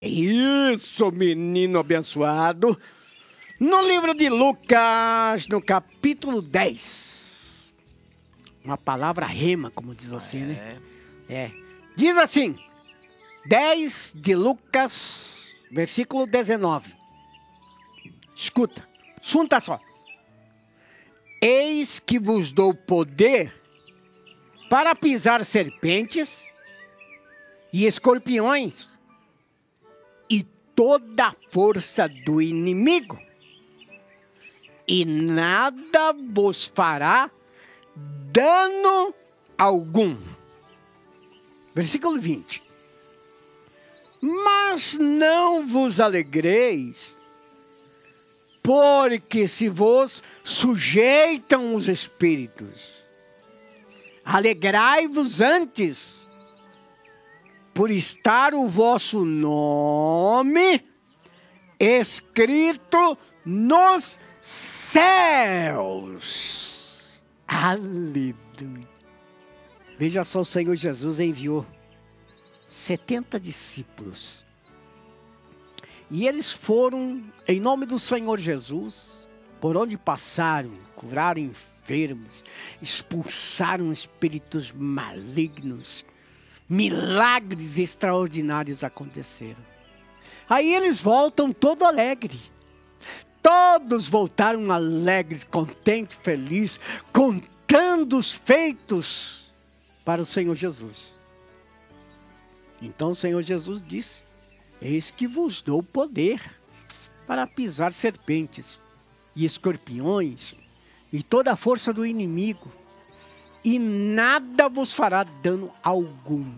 Isso, menino abençoado. No livro de Lucas, no capítulo 10. Uma palavra rema, como diz assim, né? Diz assim, 10 de Lucas, versículo 19. Escuta, junta só. Eis que vos dou poder para pisar serpentes e escorpiões e toda a força do inimigo, e nada vos fará dano algum. Versículo 20. Mas não vos alegreis, porque se vos sujeitam os espíritos. Alegrai-vos antes, por estar o vosso nome escrito nos céus. Aleluia. Veja só, o Senhor Jesus enviou 70 discípulos. E eles foram, em nome do Senhor Jesus, por onde passaram, curaram enfermos, expulsaram espíritos malignos. Milagres extraordinários aconteceram. Aí eles voltam todo alegre. Todos voltaram alegres, contentes, felizes, contando os feitos para o Senhor Jesus. Então o Senhor Jesus disse: eis que vos dou poder para pisar serpentes e escorpiões e toda a força do inimigo, e nada vos fará dano algum.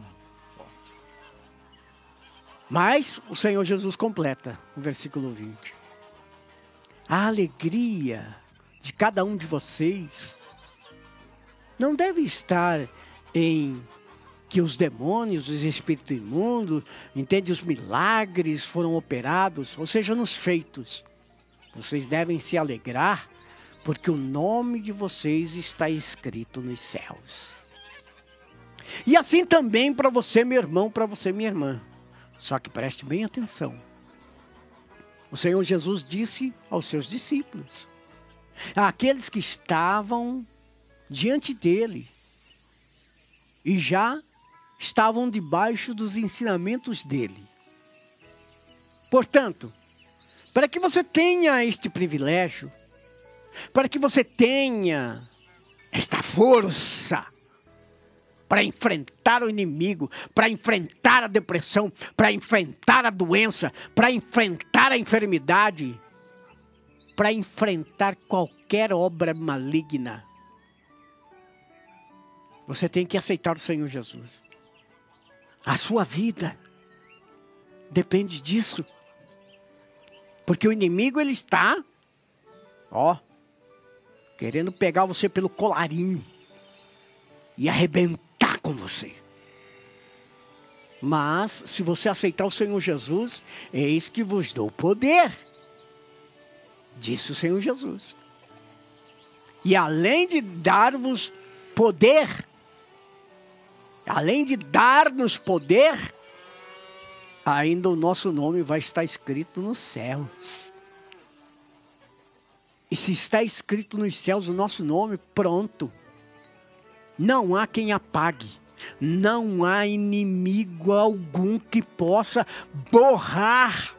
Mas o Senhor Jesus completa no versículo 20. A alegria de cada um de vocês não deve estar em que os demônios, os espíritos imundos, entende, os milagres foram operados, ou seja, nos feitos. Vocês devem se alegrar, porque o nome de vocês está escrito nos céus. E assim também para você, meu irmão, para você, minha irmã. Só que preste bem atenção. O Senhor Jesus disse aos seus discípulos, àqueles que estavam diante dele e já estavam debaixo dos ensinamentos dele. Portanto, para que você tenha este privilégio, para que você tenha esta força para enfrentar o inimigo, para enfrentar a depressão, para enfrentar a doença, para enfrentar a enfermidade, para enfrentar qualquer obra maligna, você tem que aceitar o Senhor Jesus. A sua vida depende disso. Porque o inimigo, ele está, querendo pegar você pelo colarinho e arrebentar com você. Mas, se você aceitar o Senhor Jesus, eis que vos dou poder, disse o Senhor Jesus. E além de dar-vos poder, além de dar-nos poder, ainda o nosso nome vai estar escrito nos céus. E se está escrito nos céus o nosso nome, pronto. Não há quem apague. Não há inimigo algum que possa borrar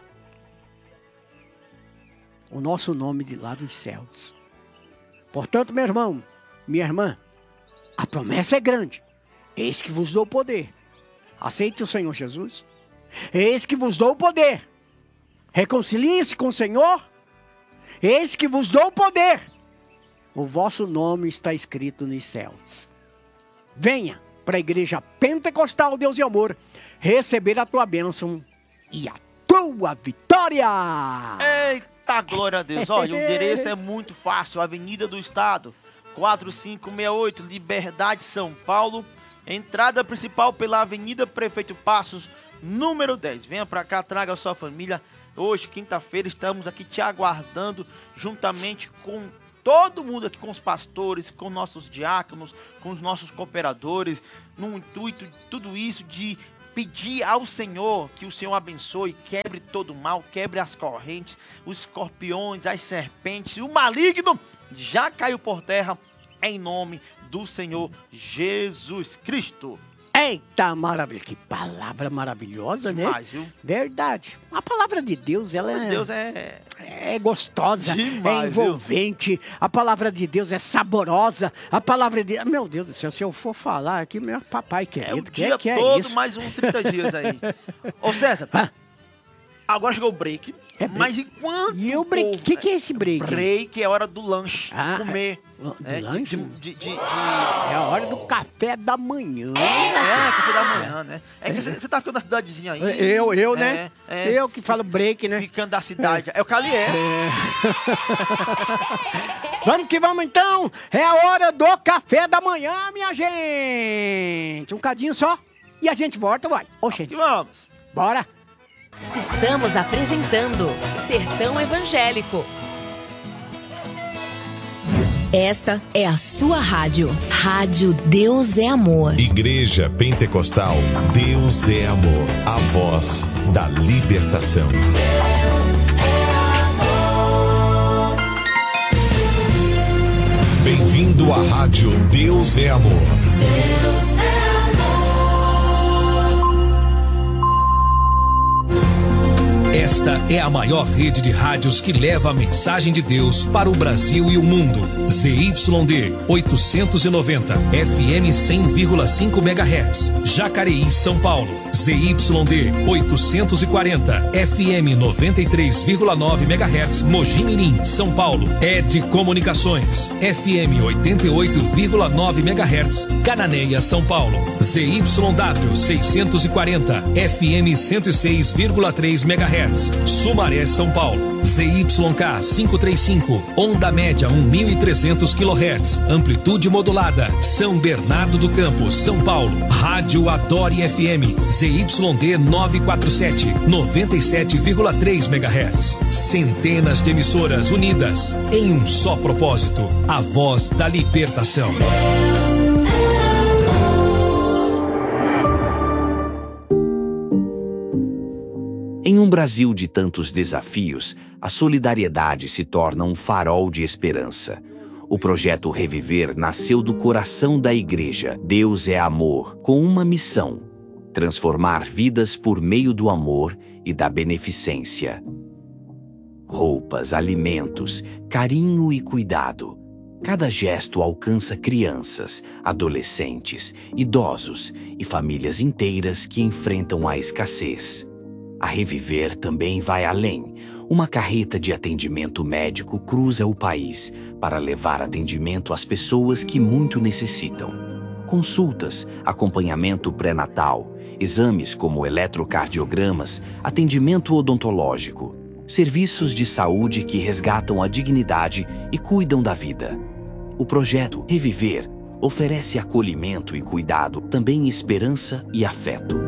o nosso nome de lá dos céus. Portanto, meu irmão, minha irmã, a promessa é grande. Eis que vos dou poder. Aceite o Senhor Jesus. Eis que vos dou poder. Reconcilie-se com o Senhor. Eis que vos dou poder. O vosso nome está escrito nos céus. Venha para a igreja pentecostal Deus e Amor receber a tua bênção e a tua vitória. Eita, glória a Deus. Olha, o endereço é muito fácil. Avenida do Estado, 4568, Liberdade, São Paulo. Entrada principal pela Avenida Prefeito Passos, número 10. Venha para cá, traga a sua família. Hoje, quinta-feira, estamos aqui te aguardando, juntamente com todo mundo aqui, com os pastores, com nossos diáconos, com os nossos cooperadores, no intuito de tudo isso, de pedir ao Senhor que o Senhor abençoe, quebre todo o mal, quebre as correntes, os escorpiões, as serpentes, o maligno já caiu por terra em nome do Senhor Jesus Cristo. Eita, maravilha, que palavra maravilhosa, Demais, né? viu? Verdade. A palavra de Deus, ela Deus é gostosa, demais, é envolvente. A palavra de Deus é saborosa. A palavra de Deus... Meu Deus do céu, se eu for falar aqui, meu papai querido, o dia que todo, é isso? mais uns 30 dias aí. Ô César, agora chegou o break. break. Mas enquanto... E o break? O que é esse break? Break é hora do lanche, comer. Do lanche? É É a hora do café da manhã. café da manhã, né? É que você tá ficando na cidadezinha aí. Eu, né? Eu que falo break, né? Ficando da cidade. É o Calié. Vamos que vamos então. É a hora do café da manhã, minha gente. Um cadinho só e a gente volta, vai. Oxente, E vamos. bora. Estamos apresentando Sertão Evangélico. Esta é a sua rádio. Rádio Deus é Amor. Igreja Pentecostal Deus é Amor. A voz da libertação. Bem-vindo à rádio Deus é Amor. Deus é amor. Esta é a maior rede de rádios que leva a mensagem de Deus para o Brasil e o mundo. ZYD 890, FM 100,5 MHz, Jacareí, São Paulo. ZYD 840, FM 93,9 MHz, Mogi Mirim, São Paulo. ED Comunicações, FM 88,9 MHz, Cananéia, São Paulo. ZYW 640, FM 106,3 MHz. Sumaré, São Paulo. ZYK 535, onda média 1.300 kHz, amplitude modulada, São Bernardo do Campo, São Paulo. Rádio Adore FM, ZYD 947, 97,3 MHz. Centenas de emissoras unidas em um só propósito, a voz da libertação. Em um Brasil de tantos desafios, a solidariedade se torna um farol de esperança. O projeto Reviver nasceu do coração da igreja Deus é Amor, com uma missão: transformar vidas por meio do amor e da beneficência. Roupas, alimentos, carinho e cuidado. Cada gesto alcança crianças, adolescentes, idosos e famílias inteiras que enfrentam a escassez. A Reviver também vai além. Uma carreta de atendimento médico cruza o país para levar atendimento às pessoas que muito necessitam. Consultas, acompanhamento pré-natal, exames como eletrocardiogramas, atendimento odontológico, serviços de saúde que resgatam a dignidade e cuidam da vida. O projeto Reviver oferece acolhimento e cuidado, também esperança e afeto.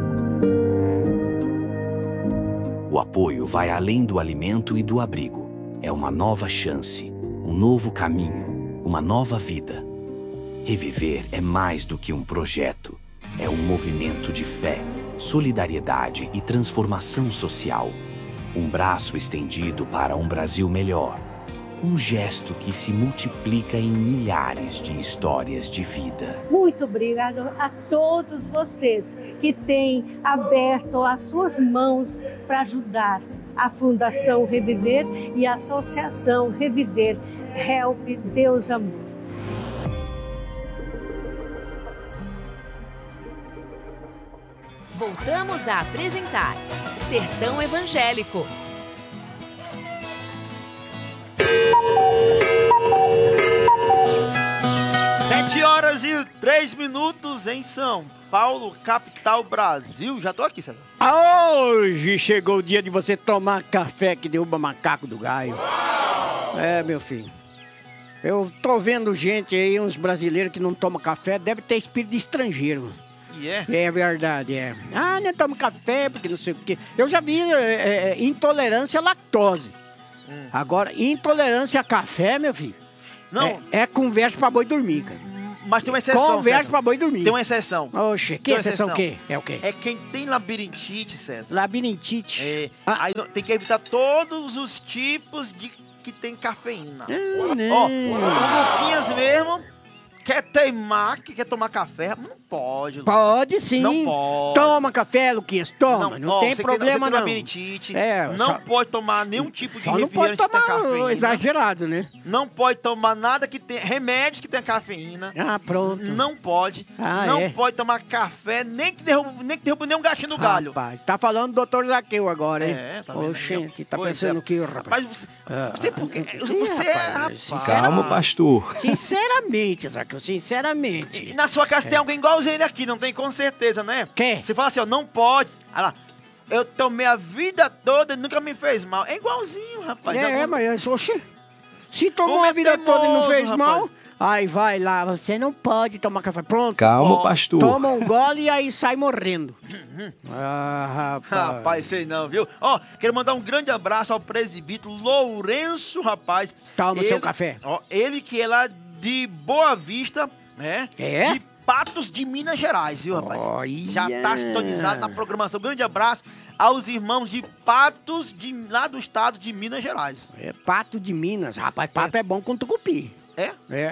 O apoio vai além do alimento e do abrigo. É uma nova chance, um novo caminho, uma nova vida. Reviver é mais do que um projeto. É um movimento de fé, solidariedade e transformação social. Um braço estendido para um Brasil melhor. Um gesto que se multiplica em milhares de histórias de vida. Muito obrigado a todos vocês que têm aberto as suas mãos para ajudar a Fundação Reviver e a Associação Reviver. Help Deus Amor. Voltamos a apresentar Sertão Evangélico. 7h03 em São Paulo, capital Brasil. Já tô aqui, César. Hoje chegou o dia de você tomar café que derruba macaco do galho. É, meu filho. Eu tô vendo gente aí, uns brasileiros que não tomam café, deve ter espírito de estrangeiro. E é? É verdade, é. Ah, não tomo café porque não sei o quê. Eu já vi intolerância à lactose. Agora, intolerância a café, meu filho, Não. é conversa pra boi dormir, cara. Mas tem uma exceção, Conversa César. pra boi dormir. Tem uma exceção. Oxe, que Tem uma exceção o quê? É o quê? É quem tem labirintite, César. Labirintite. É, Ah. aí tem que evitar todos os tipos de que tem cafeína. Não. Ó, o Luquinhas mesmo quer teimar, que quer tomar café, não pode. Lucas. Pode sim. Não pode. Toma café, Luquinhas, toma. Não ó, tem você problema você tem não. labirintite, É, não só- pode tomar nenhum tipo de Só não pode refrigerante que tenha tomar cafeína. exagerado, né? Não pode tomar nada que tenha remédios que tenha cafeína. Ah, pronto. Não pode. Ah, não é? pode tomar café, nem que derruba nem um gatinho no galho. Rapaz, tá falando do doutor Zaqueu agora, hein? É, tá vendo? Oxente, tá Pois pensando é. que, rapaz? Rapaz, você por quê? Ih, Você é, rapaz, rapaz. Calma, pastor. Sinceramente, Zaqueu, E sinceramente. na sua casa tem alguém igualzinho ele aqui, não tem com certeza, né? Quem? Você fala assim, ó, não pode. Olha lá, eu tomei a vida toda e nunca me fez mal. É igualzinho, rapaz. Mas, oxe, se tomou Homem a vida é toda e não teimoso, fez mal, rapaz. aí vai lá, você não pode tomar café. Pronto. Calma, pastor. Toma um gole e aí sai morrendo. Ah, rapaz. Rapaz, sei não, viu? Ó, quero mandar um grande abraço ao presbítero Lourenço, rapaz. Toma seu café. Ó, ele que é lá de Boa Vista, né? É? De Patos de Minas Gerais, viu, rapaz? Olha. Já tá sintonizado na programação. Grande abraço aos irmãos de Patos, lá do estado de Minas Gerais. É pato de Minas. Rapaz, pato é bom com tucupi. É? É.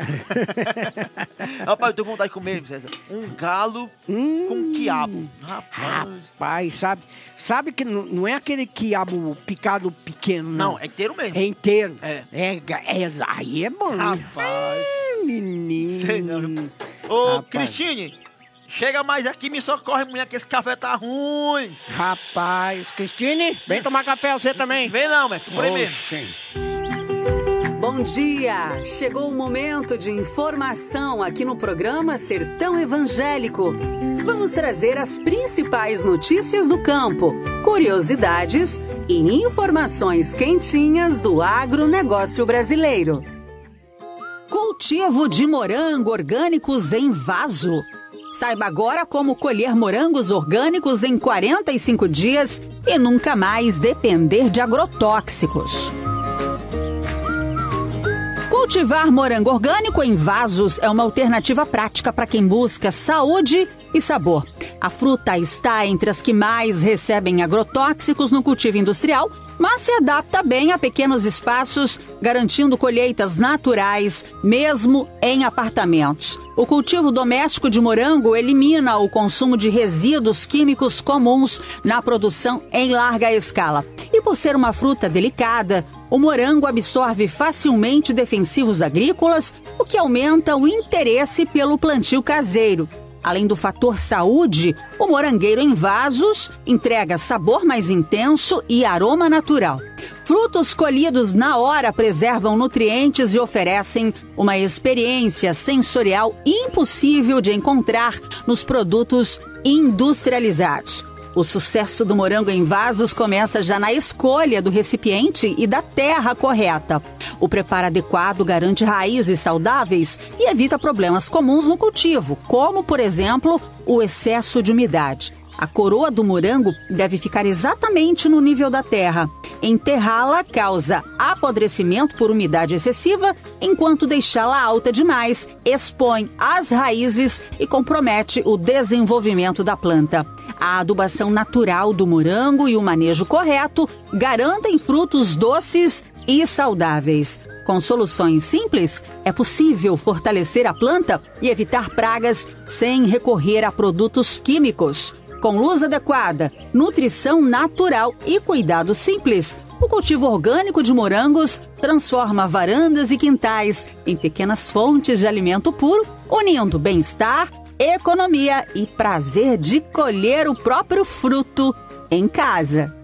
Rapaz, eu tenho vontade de comer, César, um galo com quiabo. Rapaz. Rapaz, sabe que não é aquele quiabo picado pequeno, não. Não, é inteiro mesmo. É inteiro. É. Aí é bom. hein? Rapaz. Menino. Sei não, viu? Ô, Rapaz. Cristine, chega mais aqui, me socorre, mulher, que esse café tá ruim. Rapaz, Cristine, vem tomar café você também. Vem não, mas por aí mesmo. Oxê. Bom dia! Chegou o momento de informação aqui no programa Sertão Evangélico. Vamos trazer as principais notícias do campo, curiosidades e informações quentinhas do agronegócio brasileiro. Cultivo de morango orgânicos em vaso. Saiba agora como colher morangos orgânicos em 45 dias e nunca mais depender de agrotóxicos. Cultivar morango orgânico em vasos é uma alternativa prática para quem busca saúde e sabor. A fruta está entre as que mais recebem agrotóxicos no cultivo industrial, mas se adapta bem a pequenos espaços, garantindo colheitas naturais, mesmo em apartamentos. O cultivo doméstico de morango elimina o consumo de resíduos químicos comuns na produção em larga escala. E por ser uma fruta delicada, o morango absorve facilmente defensivos agrícolas, o que aumenta o interesse pelo plantio caseiro. Além do fator saúde, o morangueiro em vasos entrega sabor mais intenso e aroma natural. Frutos colhidos na hora preservam nutrientes e oferecem uma experiência sensorial impossível de encontrar nos produtos industrializados. O sucesso do morango em vasos começa já na escolha do recipiente e da terra correta. O preparo adequado garante raízes saudáveis e evita problemas comuns no cultivo, como, por exemplo, o excesso de umidade. A coroa do morango deve ficar exatamente no nível da terra. Enterrá-la causa apodrecimento por umidade excessiva, enquanto deixá-la alta demais expõe as raízes e compromete o desenvolvimento da planta. A adubação natural do morango e o manejo correto garantem frutos doces e saudáveis. Com soluções simples, é possível fortalecer a planta e evitar pragas sem recorrer a produtos químicos. Com luz adequada, nutrição natural e cuidado simples, o cultivo orgânico de morangos transforma varandas e quintais em pequenas fontes de alimento puro, unindo bem-estar, economia e prazer de colher o próprio fruto em casa.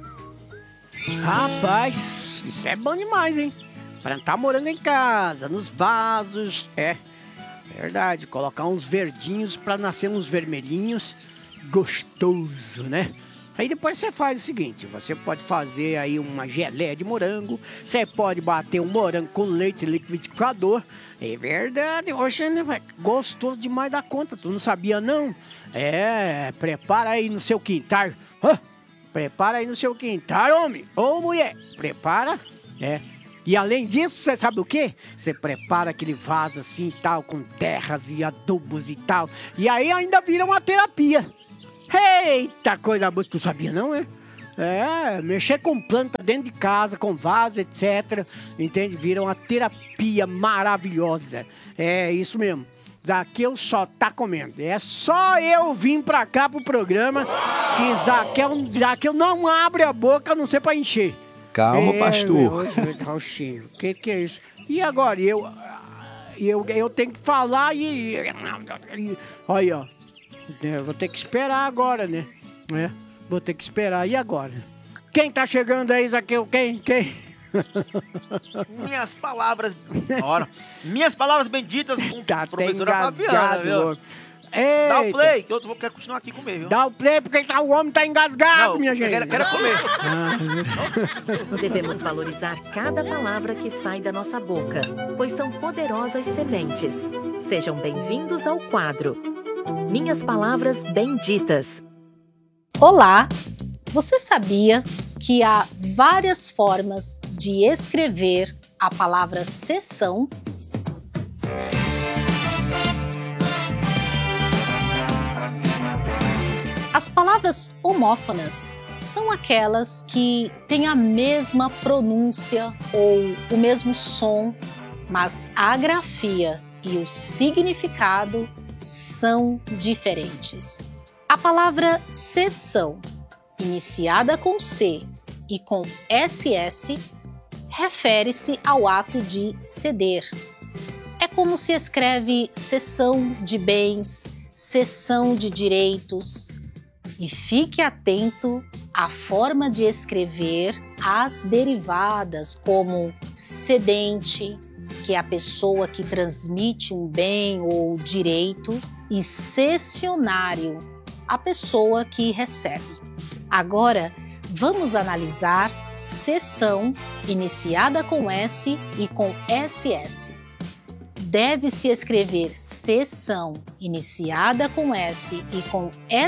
Rapaz, isso é bom demais, hein? Plantar morango em casa, nos vasos. É verdade, colocar uns verdinhos para nascer uns vermelhinhos. Gostoso, né? Aí depois você faz o seguinte, você pode fazer aí uma geleia de morango, você pode bater um morango com leite liquidificador. É verdade, hoje né, gostoso demais da conta, tu não sabia não? É, prepara aí no seu quintal. Prepara aí no seu quintal, homem ou mulher. Prepara, E além disso, você sabe o quê? Você prepara aquele vaso assim e tal, com terras e adubos e tal. E aí ainda vira uma terapia. Eita, coisa boa. Tu sabia não, né? Mexer com planta dentro de casa, com vaso, etc. Entende? Vira uma terapia maravilhosa. É isso mesmo. Zaqueu só tá comendo. É só eu vim pra cá pro programa que Zaqueu não abre a boca a não ser pra encher. Calma, pastor. O que é isso? E agora? Eu tenho que falar e... Olha, ó. Eu vou ter que esperar agora, né? Vou ter que esperar. E agora? Quem tá chegando aí, Zaqueu? Quem? Minhas palavras... Ora, minhas palavras benditas com a professora Fabiana, viu? Eita. Dá o play, que eu quero continuar aqui comer, viu? Dá o play porque o homem tá engasgado, minha gente. Quero comer. Devemos valorizar cada palavra que sai da nossa boca, pois são poderosas sementes. Sejam bem-vindos ao quadro Minhas Palavras Benditas. Olá! Você sabia que há várias formas de escrever a palavra sessão? As palavras homófonas são aquelas que têm a mesma pronúncia ou o mesmo som, mas a grafia e o significado são diferentes. A palavra sessão, iniciada com C e com SS, refere-se ao ato de ceder. É como se escreve cessão de bens, cessão de direitos. E fique atento à forma de escrever as derivadas, como cedente, que é a pessoa que transmite um bem ou direito, e cessionário, a pessoa que recebe. Agora, vamos analisar sessão iniciada com S e com SS. Deve-se escrever sessão iniciada com S e com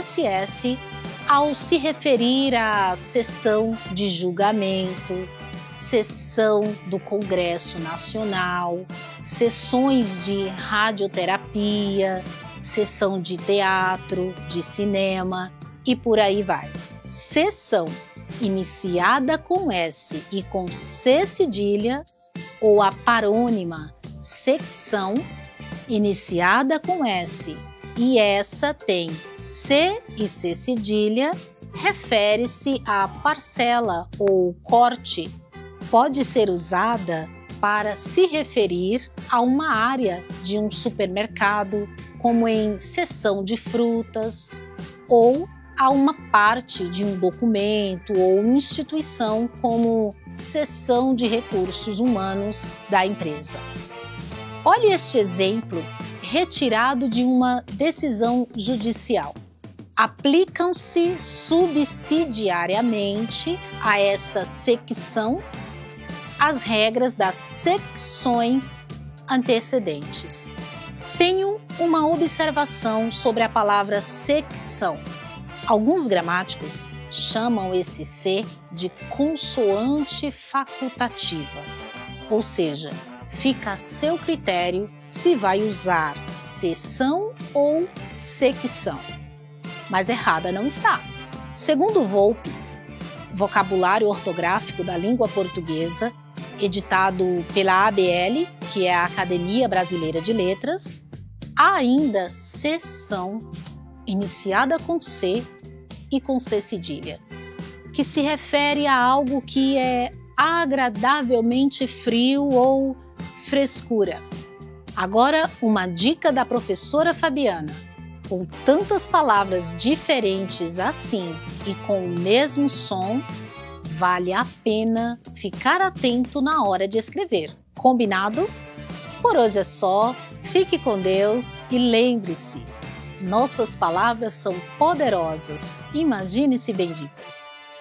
SS ao se referir à sessão de julgamento, sessão do Congresso Nacional, sessões de radioterapia, sessão de teatro, de cinema e por aí vai. Sessão iniciada com S e com C cedilha ou a parônima secção, iniciada com S e essa tem C e C cedilha, refere-se à parcela ou corte. Pode ser usada para se referir a uma área de um supermercado, como em seção de frutas, ou a uma parte de um documento ou instituição, como seção de recursos humanos da empresa. Olhe este exemplo retirado de uma decisão judicial. Aplicam-se subsidiariamente a esta secção as regras das secções antecedentes. Tenho uma observação sobre a palavra secção. Alguns gramáticos chamam esse C de consoante facultativa, ou seja, fica a seu critério se vai usar seção ou secção. Mas errada não está. Segundo Volpe, Vocabulário Ortográfico da Língua Portuguesa, editado pela ABL, que é a Academia Brasileira de Letras, há ainda seção iniciada com C e com C cedilha, que se refere a algo que é agradavelmente frio ou frescura. Agora, uma dica da professora Fabiana. Com tantas palavras diferentes assim e com o mesmo som, vale a pena ficar atento na hora de escrever. Combinado? Por hoje é só. Fique com Deus e lembre-se, nossas palavras são poderosas. Imagine-se benditas.